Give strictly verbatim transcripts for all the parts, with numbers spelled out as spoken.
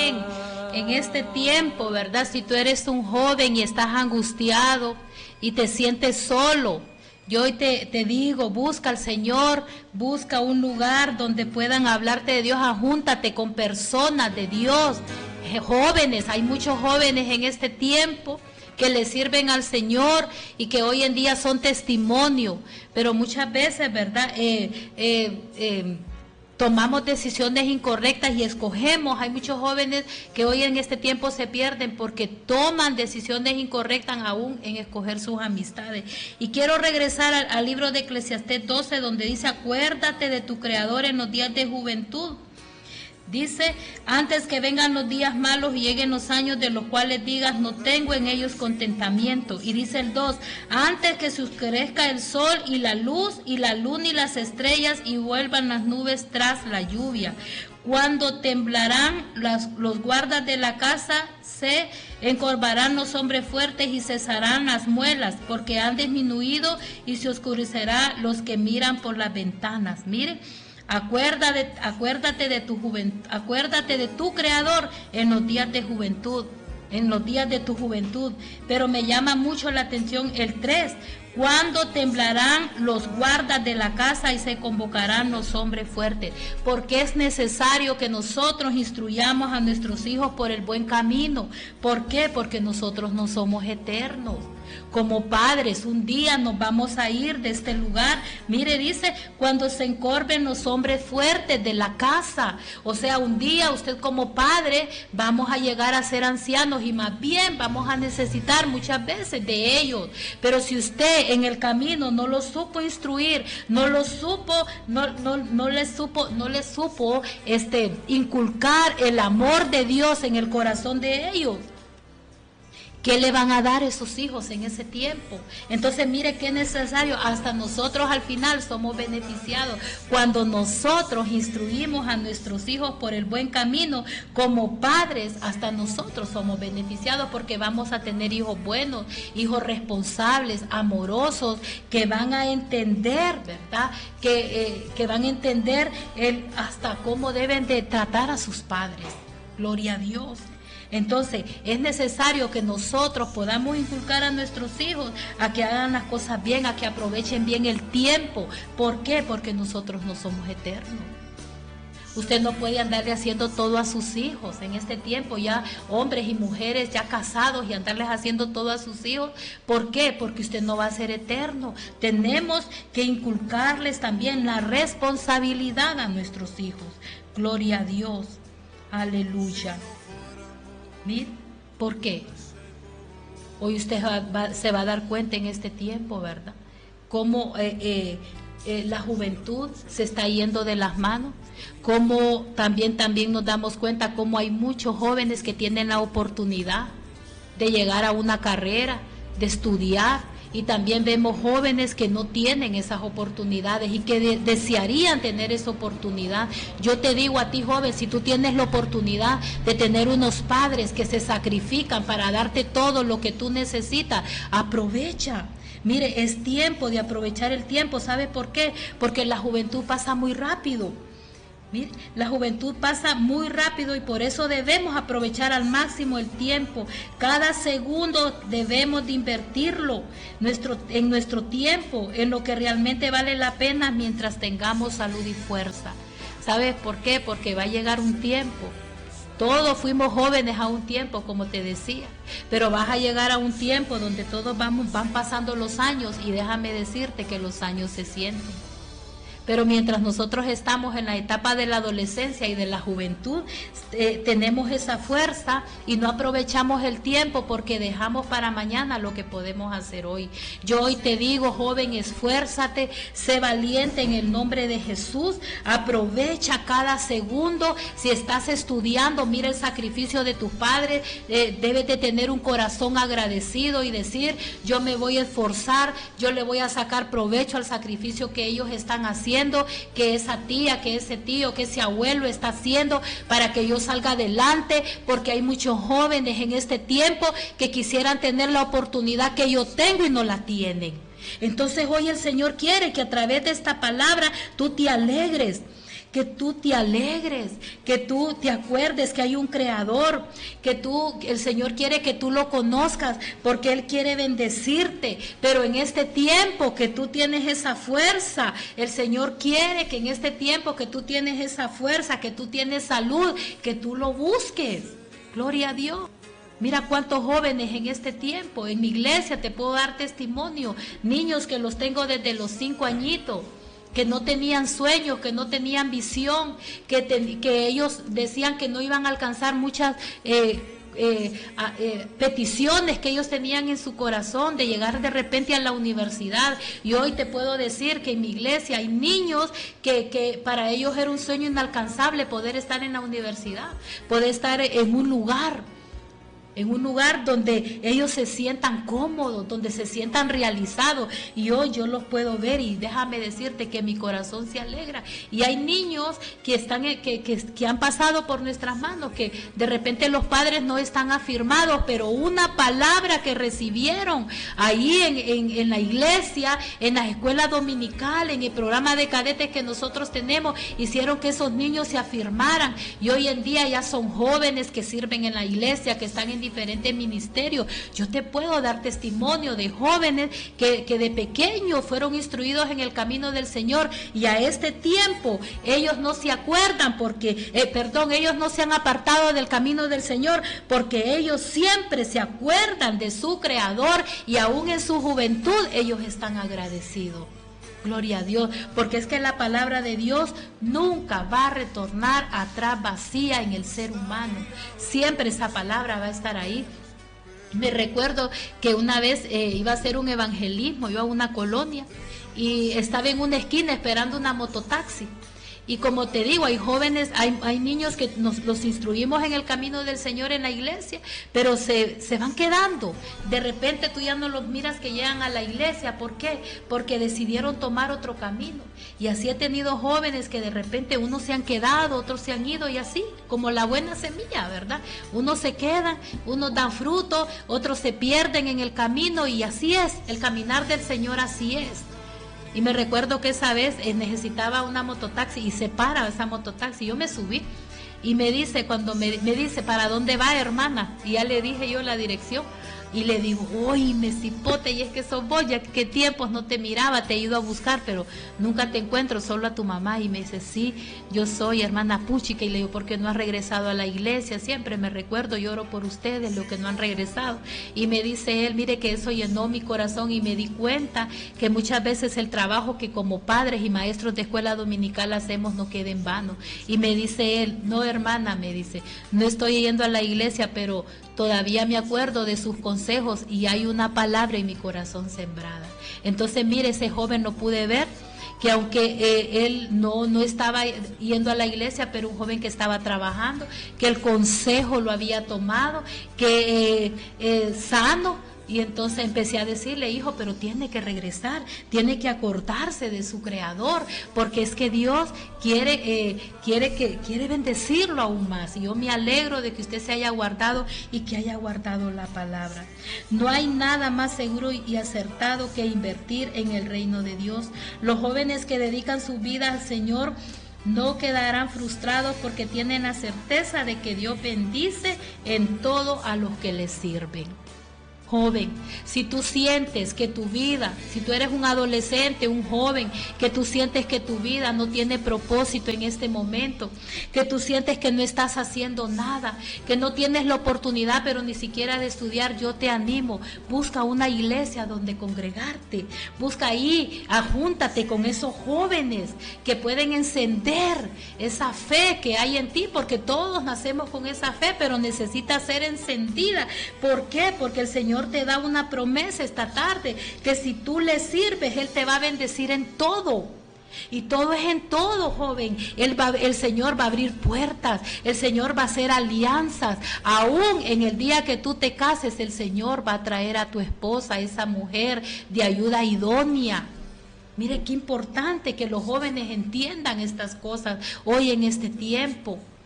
amén. En este tiempo, ¿verdad? Si tú eres un joven y estás angustiado y te sientes solo, yo hoy te, te digo, busca al Señor, busca un lugar donde puedan hablarte de Dios, ajúntate con personas de Dios, jóvenes, hay muchos jóvenes en este tiempo que le sirven al Señor y que hoy en día son testimonio, pero muchas veces, ¿verdad? Eh, eh, eh, tomamos decisiones incorrectas y escogemos. Hay muchos jóvenes que hoy en este tiempo se pierden porque toman decisiones incorrectas aún en escoger sus amistades. Y quiero regresar al, al libro de Eclesiastés doce, donde dice, acuérdate de tu Creador en los días de juventud. Dice, antes que vengan los días malos y lleguen los años de los cuales digas, no tengo en ellos contentamiento. Y dice el dos, antes que se oscurezca el sol y la luz, y la luna y las estrellas, y vuelvan las nubes tras la lluvia. Cuando temblarán las, los guardas de la casa, se encorvarán los hombres fuertes y cesarán las muelas, porque han disminuido y se oscurecerá los que miran por las ventanas. Miren. Acuérdate, acuérdate de tu juventud, acuérdate de tu Creador en los días de juventud, en los días de tu juventud. Pero me llama mucho la atención el tres, cuando temblarán los guardas de la casa y se convocarán los hombres fuertes, porque es necesario que nosotros instruyamos a nuestros hijos por el buen camino. ¿Por qué? Porque nosotros no somos eternos. Como padres, un día nos vamos a ir de este lugar. Mire, dice, cuando se encorven los hombres fuertes de la casa. O sea, un día usted como padre vamos a llegar a ser ancianos y más bien vamos a necesitar muchas veces de ellos. Pero si usted en el camino no lo supo instruir, no lo supo, no, no, no le supo, no le supo este, inculcar el amor de Dios en el corazón de ellos, ¿qué le van a dar esos hijos en ese tiempo? Entonces mire qué necesario, hasta nosotros al final somos beneficiados cuando nosotros instruimos a nuestros hijos por el buen camino. Como padres, hasta nosotros somos beneficiados porque vamos a tener hijos buenos, hijos responsables, amorosos, que van a entender, ¿verdad? Que, eh, que van a entender el, hasta cómo deben de tratar a sus padres. Gloria a Dios. Entonces es necesario que nosotros podamos inculcar a nuestros hijos a que hagan las cosas bien, a que aprovechen bien el tiempo. ¿Por qué? Porque nosotros no somos eternos. Usted no puede andarle haciendo todo a sus hijos en este tiempo, ya hombres y mujeres ya casados, y andarles haciendo todo a sus hijos. ¿Por qué? Porque usted no va a ser eterno. Tenemos que inculcarles también la responsabilidad a nuestros hijos. Gloria a Dios. Aleluya. Mire, ¿por qué? Hoy usted va, va, se va a dar cuenta en este tiempo, ¿verdad? Cómo eh, eh, eh, la juventud se está yendo de las manos. Cómo también, también nos damos cuenta cómo hay muchos jóvenes que tienen la oportunidad de llegar a una carrera, de estudiar. Y también vemos jóvenes que no tienen esas oportunidades y que de, desearían tener esa oportunidad. Yo te digo a ti, joven, si tú tienes la oportunidad de tener unos padres que se sacrifican para darte todo lo que tú necesitas, aprovecha. Mire, es tiempo de aprovechar el tiempo. ¿Sabe por qué? Porque la juventud pasa muy rápido. Mire, la juventud pasa muy rápido y por eso debemos aprovechar al máximo el tiempo. Cada segundo debemos de invertirlo nuestro, en nuestro tiempo, en lo que realmente vale la pena mientras tengamos salud y fuerza. ¿Sabes por qué? Porque va a llegar un tiempo. Todos fuimos jóvenes a un tiempo, como te decía, pero vas a llegar a un tiempo donde todos vamos, van pasando los años y déjame decirte que los años se sienten. Pero mientras nosotros estamos en la etapa de la adolescencia y de la juventud, eh, tenemos esa fuerza y no aprovechamos el tiempo porque dejamos para mañana lo que podemos hacer hoy. Yo hoy te digo, joven, esfuérzate, sé valiente en el nombre de Jesús, aprovecha cada segundo. Si estás estudiando, mira el sacrificio de tus padres, eh, debes de tener un corazón agradecido y decir, yo me voy a esforzar, yo le voy a sacar provecho al sacrificio que ellos están haciendo, que esa tía, que ese tío, que ese abuelo está haciendo para que yo salga adelante, porque hay muchos jóvenes en este tiempo que quisieran tener la oportunidad que yo tengo y no la tienen. Entonces hoy el Señor quiere que a través de esta palabra tú te alegres, que tú te alegres, que tú te acuerdes que hay un creador, que tú, el Señor quiere que tú lo conozcas porque Él quiere bendecirte, pero en este tiempo que tú tienes esa fuerza, el Señor quiere que en este tiempo que tú tienes esa fuerza, que tú tienes salud, que tú lo busques. Gloria a Dios. Mira cuántos jóvenes en este tiempo, en mi iglesia te puedo dar testimonio, niños que los tengo desde los cinco añitos, que no tenían sueños, que no tenían visión, que, te, que ellos decían que no iban a alcanzar muchas eh, eh, eh, peticiones que ellos tenían en su corazón de llegar de repente a la universidad. Y hoy te puedo decir que en mi iglesia hay niños que, que para ellos era un sueño inalcanzable poder estar en la universidad, poder estar en un lugar. En un lugar donde ellos se sientan cómodos, donde se sientan realizados. Y hoy yo los puedo ver y déjame decirte que mi corazón se alegra. Y hay niños que, están, que, que, que han pasado por nuestras manos, que de repente los padres no están afirmados, pero una palabra que recibieron ahí en, en, en la iglesia, en las escuelas dominicales, en el programa de cadetes que nosotros tenemos, hicieron que esos niños se afirmaran. Y hoy en día ya son jóvenes que sirven en la iglesia, que están en diferentes ministerios. Yo te puedo dar testimonio de jóvenes que, que de pequeños fueron instruidos en el camino del Señor y a este tiempo ellos no se acuerdan porque, eh, perdón, ellos no se han apartado del camino del Señor porque ellos siempre se acuerdan de su Creador y aún en su juventud ellos están agradecidos. Gloria a Dios, porque es que la palabra de Dios nunca va a retornar atrás vacía en el ser humano. Siempre esa palabra va a estar ahí. Me recuerdo que una vez eh, iba a hacer un evangelismo, iba a una colonia y estaba en una esquina esperando una mototaxi. Y como te digo, hay jóvenes, hay, hay niños que nos los instruimos en el camino del Señor en la iglesia, pero se, se van quedando. De repente tú ya no los miras que llegan a la iglesia. ¿Por qué? Porque decidieron tomar otro camino. Y así he tenido jóvenes que de repente unos se han quedado, otros se han ido y así, como la buena semilla, ¿verdad? Unos se quedan, unos dan fruto, otros se pierden en el camino y así es, el caminar del Señor así es. Y me recuerdo que esa vez eh, necesitaba una mototaxi y se para esa mototaxi. Yo me subí y me dice, cuando me, me dice, ¿para dónde va, hermana? Y ya le dije yo la dirección. Y le digo, uy, me cipote, y es que sos vos, ya que tiempos no te miraba, te he ido a buscar, pero nunca te encuentro, solo a tu mamá. Y me dice, sí, yo soy hermana Puchica. Y le digo, ¿por qué no has regresado a la iglesia? Siempre me recuerdo, lloro por ustedes, los que no han regresado. Y me dice él, mire que eso llenó mi corazón y me di cuenta que muchas veces el trabajo que como padres y maestros de escuela dominical hacemos no queda en vano. Y me dice él, no, hermana, me dice, no estoy yendo a la iglesia, pero todavía me acuerdo de sus consejos y hay una palabra en mi corazón sembrada. Entonces, mire, ese joven lo pude ver, que aunque eh, él no, no estaba yendo a la iglesia, pero un joven que estaba trabajando, que el consejo lo había tomado, que eh, eh, sano. Y entonces empecé a decirle, hijo, pero tiene que regresar, tiene que acordarse de su Creador, porque es que Dios quiere, eh, quiere, que, quiere bendecirlo aún más. Y yo me alegro de que usted se haya guardado y que haya guardado la palabra. No hay nada más seguro y acertado que invertir en el reino de Dios. Los jóvenes que dedican su vida al Señor no quedarán frustrados porque tienen la certeza de que Dios bendice en todo a los que le sirven. Joven, si tú sientes que tu vida, si tú eres un adolescente, un joven, que tú sientes que tu vida no tiene propósito en este momento, que tú sientes que no estás haciendo nada, que no tienes la oportunidad pero ni siquiera de estudiar, yo te animo, busca una iglesia donde congregarte, busca ahí, ajúntate con esos jóvenes que pueden encender esa fe que hay en ti, porque todos nacemos con esa fe, pero necesita ser encendida. ¿Por qué? Porque el Señor te da una promesa esta tarde, que si tú le sirves, Él te va a bendecir en todo. Y todo es en todo, joven. Él va, el Señor va a abrir puertas, el Señor va a hacer alianzas. Aún en el día que tú te cases, el Señor va a traer a tu esposa, esa mujer de ayuda idónea. Mire qué importante que los jóvenes entiendan estas cosas hoy en este tiempo.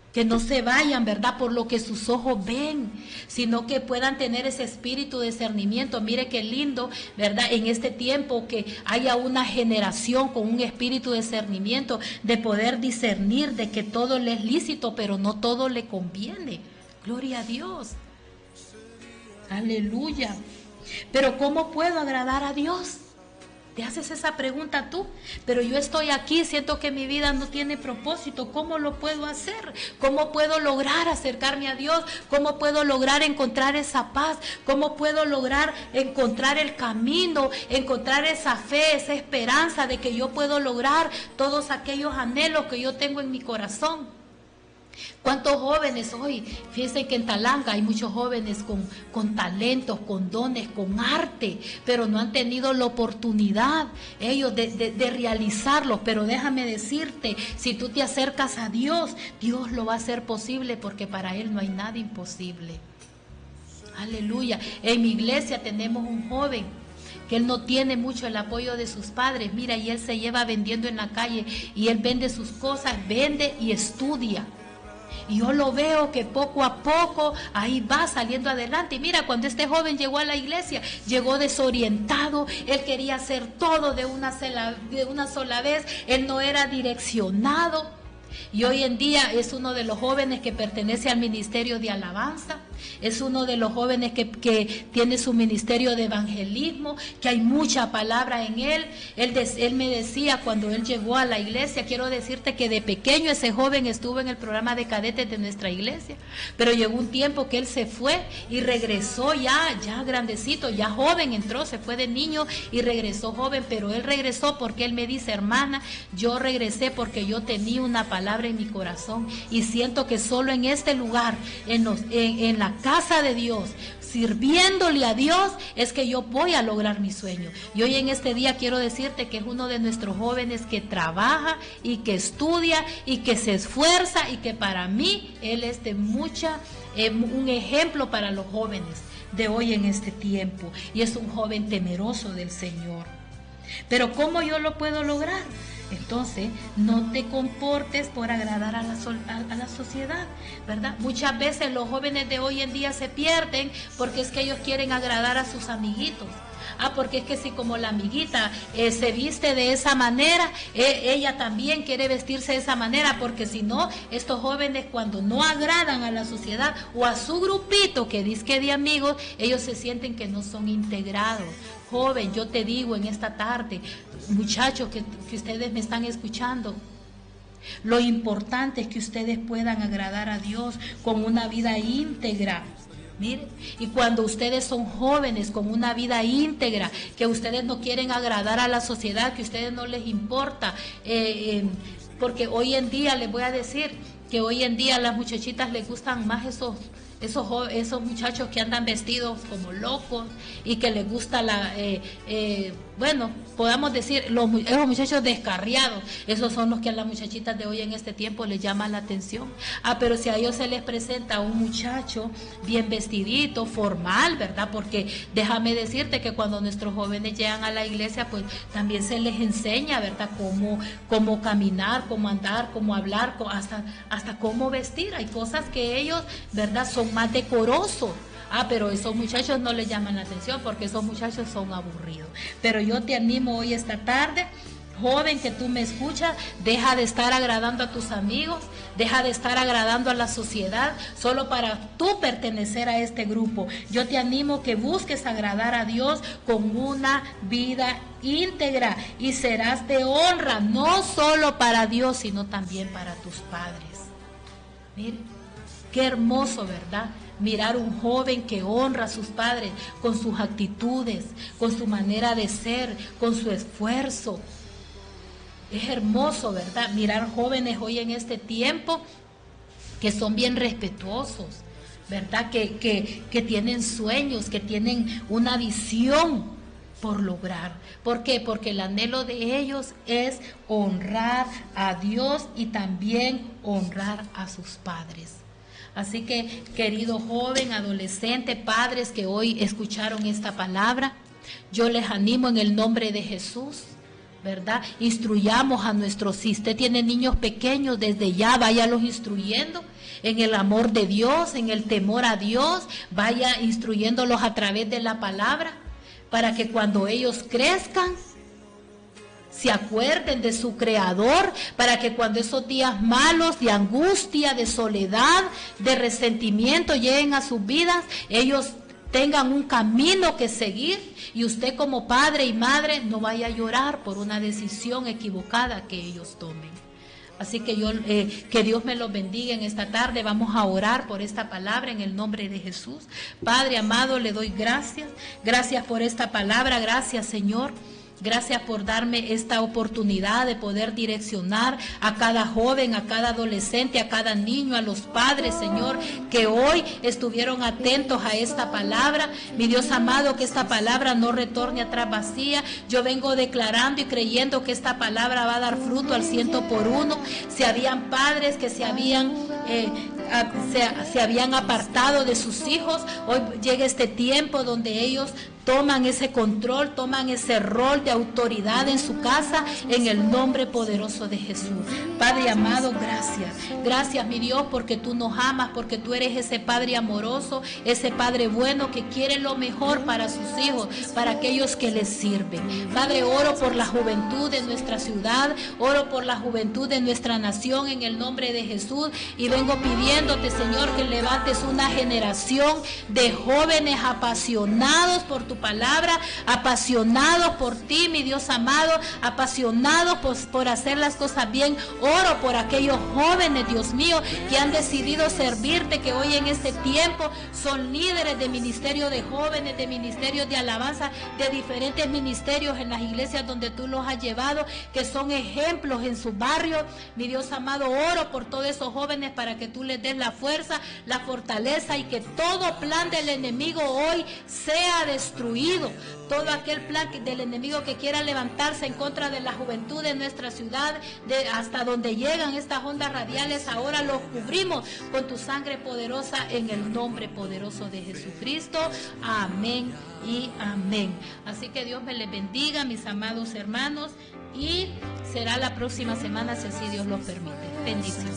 Que no se vayan, ¿verdad?, por lo que sus ojos ven, sino que puedan tener ese espíritu de discernimiento. Mire qué lindo, ¿verdad?, en este tiempo que haya una generación con un espíritu de discernimiento, de poder discernir de que todo le es lícito, pero no todo le conviene. Gloria a Dios. Aleluya. Pero ¿cómo puedo agradar a Dios? Te haces esa pregunta tú, pero yo estoy aquí, siento que mi vida no tiene propósito. ¿Cómo lo puedo hacer? ¿Cómo puedo lograr acercarme a Dios? ¿Cómo puedo lograr encontrar esa paz? ¿Cómo puedo lograr encontrar el camino, encontrar esa fe, esa esperanza de que yo puedo lograr todos aquellos anhelos que yo tengo en mi corazón? ¿Cuántos jóvenes hoy? Fíjense que en Talanga hay muchos jóvenes con, con talentos, con dones, con arte, pero no han tenido la oportunidad ellos de, de, de realizarlos. Pero déjame decirte, si tú te acercas a Dios, Dios lo va a hacer posible, porque para Él no hay nada imposible. Aleluya. En mi iglesia tenemos un joven que él no tiene mucho el apoyo de sus padres. Mira, y él se lleva vendiendo en la calle, y él vende sus cosas, vende y estudia. Y yo lo veo que poco a poco ahí va saliendo adelante. Y mira, cuando este joven llegó a la iglesia, llegó desorientado. Él quería hacer todo de una sola, de una sola vez. Él no era direccionado. Y hoy en día es uno de los jóvenes que pertenece al ministerio de alabanza. Es uno de los jóvenes que, que tiene su ministerio de evangelismo, que hay mucha palabra en él. Él, des, él me decía cuando él llegó a la iglesia, quiero decirte que de pequeño ese joven estuvo en el programa de cadetes de nuestra iglesia, pero llegó un tiempo que él se fue y regresó ya, ya grandecito, ya joven entró, se fue de niño y regresó joven, pero él regresó porque él me dice, hermana, yo regresé porque yo tenía una palabra en mi corazón y siento que solo en este lugar, en, los, en, en la casa de Dios, sirviéndole a Dios, es que yo voy a lograr mi sueño. Y hoy en este día quiero decirte que es uno de nuestros jóvenes que trabaja y que estudia y que se esfuerza, y que para mí él es de mucha, eh, un ejemplo para los jóvenes de hoy en este tiempo, y es un joven temeroso del Señor. Pero ¿cómo yo lo puedo lograr? Entonces, no te comportes por agradar a la, a, a la sociedad, ¿verdad? Muchas veces los jóvenes de hoy en día se pierden porque es que ellos quieren agradar a sus amiguitos. Ah, porque es que si como la amiguita eh, se viste de esa manera, eh, ella también quiere vestirse de esa manera, porque si no, estos jóvenes cuando no agradan a la sociedad o a su grupito que dice que de amigos, ellos se sienten que no son integrados. Joven, yo te digo en esta tarde, muchachos que, que ustedes me están escuchando, lo importante es que ustedes puedan agradar a Dios con una vida íntegra. Miren, y cuando ustedes son jóvenes con una vida íntegra, que ustedes no quieren agradar a la sociedad, que a ustedes no les importa, eh, eh, porque hoy en día les voy a decir que hoy en día a las muchachitas les gustan más esos Esos, esos muchachos que andan vestidos como locos y que les gusta la, eh, eh, bueno, podamos decir, los, esos muchachos descarriados, esos son los que a las muchachitas de hoy en este tiempo les llaman la atención. Ah, pero si a ellos se les presenta un muchacho bien vestidito, formal, ¿verdad? Porque déjame decirte que cuando nuestros jóvenes llegan a la iglesia, pues también se les enseña, ¿verdad? Cómo, cómo caminar, cómo andar, cómo hablar, hasta, hasta cómo vestir. Hay cosas que ellos, ¿verdad? Son más decorosos. Ah, pero esos muchachos no les llaman la atención porque esos muchachos son aburridos. Pero yo te animo hoy esta tarde, joven que tú me escuchas, deja de estar agradando a tus amigos, deja de estar agradando a la sociedad solo para tú pertenecer a este grupo. Yo te animo que busques agradar a Dios con una vida íntegra y serás de honra, no solo para Dios, sino también para tus padres. Miren. Qué hermoso, ¿verdad? Mirar un joven que honra a sus padres con sus actitudes, con su manera de ser, con su esfuerzo. Es hermoso, ¿verdad? Mirar jóvenes hoy en este tiempo que son bien respetuosos, ¿verdad? Que, que, que tienen sueños, que tienen una visión por lograr. ¿Por qué? Porque el anhelo de ellos es honrar a Dios y también honrar a sus padres. Así que, querido joven, adolescente, padres que hoy escucharon esta palabra, yo les animo en el nombre de Jesús, ¿verdad? Instruyamos a nuestros, si usted tiene niños pequeños, desde ya váyalos instruyendo en el amor de Dios, en el temor a Dios, vaya instruyéndolos a través de la palabra, para que cuando ellos crezcan, se acuerden de su Creador, para que cuando esos días malos de angustia, de soledad, de resentimiento lleguen a sus vidas, ellos tengan un camino que seguir, y usted como padre y madre no vaya a llorar por una decisión equivocada que ellos tomen. Así que yo, eh, que Dios me los bendiga en esta tarde. Vamos a orar por esta palabra en el nombre de Jesús. Padre amado, le doy gracias. Gracias por esta palabra. Gracias, Señor. Gracias por darme esta oportunidad de poder direccionar a cada joven, a cada adolescente, a cada niño, a los padres, Señor, que hoy estuvieron atentos a esta palabra. Mi Dios amado, que esta palabra no retorne atrás vacía. Yo vengo declarando y creyendo que esta palabra va a dar fruto al ciento por uno. Si habían padres que se habían... Eh, Se, se habían apartado de sus hijos, hoy llega este tiempo donde ellos toman ese control, toman ese rol de autoridad en su casa, en el nombre poderoso de Jesús. Padre amado, gracias. Gracias, mi Dios, porque tú nos amas, porque tú eres ese Padre amoroso, ese Padre bueno que quiere lo mejor para sus hijos, para aquellos que les sirven. Padre, oro por la juventud de nuestra ciudad, oro por la juventud de nuestra nación en el nombre de Jesús, y vengo pidiendo, Señor, que levantes una generación de jóvenes apasionados por tu palabra, apasionados por ti, mi Dios amado, apasionados por, por hacer las cosas bien. Oro por aquellos jóvenes, Dios mío, que han decidido servirte, que hoy en este tiempo son líderes de ministerio de jóvenes, de ministerios de alabanza, de diferentes ministerios en las iglesias donde tú los has llevado, que son ejemplos en su barrio. Mi Dios amado, oro por todos esos jóvenes para que tú les des la fuerza, la fortaleza, y que todo plan del enemigo hoy sea destruido. Todo aquel plan del enemigo que quiera levantarse en contra de la juventud de nuestra ciudad, de hasta donde llegan estas ondas radiales, ahora los cubrimos con tu sangre poderosa en el nombre poderoso de Jesucristo. Amén y amén. Así que Dios me les bendiga, mis amados hermanos, y será la próxima semana si así Dios lo permite. Bendiciones.